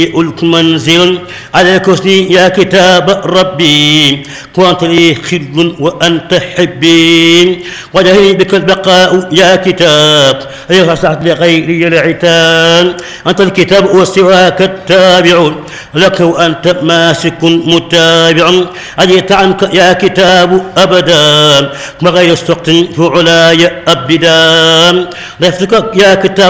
ألك منزل على كرسي يا كتاب ربي كنت لي خل وأنت حبي وجهي بك البقاء يا كتاب يغسعت لغيري العتاب أنت الكتاب وسواك التابع لك وأنت ماسك متابع أجيت عنك يا كتاب أبدا ما غير سقط في علاي أبدا رفقك يا كتاب